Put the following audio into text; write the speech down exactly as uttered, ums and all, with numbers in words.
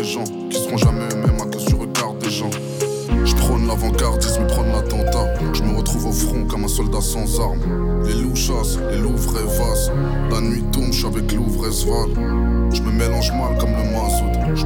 gens qui seront jamais eux-mêmes à cause du regard des gens. Je prône l'avant-gardisme, prône l'attentat. Je me retrouve au front comme un soldat sans armes. Les loups chassent, les louvres évasent. La nuit tombe, je suis avec Louvre Esval. Je me mélange mal comme le mazout. Je